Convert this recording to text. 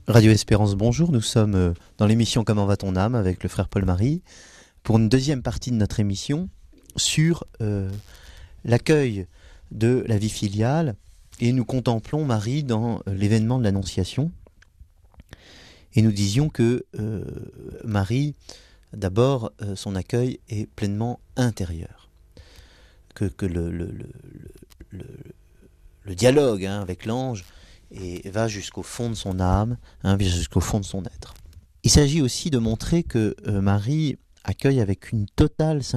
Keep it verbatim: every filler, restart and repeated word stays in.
Radio Espérance, bonjour. Nous sommes euh, dans l'émission Comment va ton âme avec le frère Paul-Marie pour une deuxième partie de notre émission sur euh, l'accueil de la vie filiale, et nous contemplons Marie dans euh, l'événement de l'Annonciation et nous disions que euh, Marie, d'abord, euh, son accueil est pleinement intérieur, que, que le, le, le, le, le dialogue hein, avec l'ange et va jusqu'au fond de son âme, hein, jusqu'au fond de son être. Il s'agit aussi de montrer que euh, Marie accueille avec une totale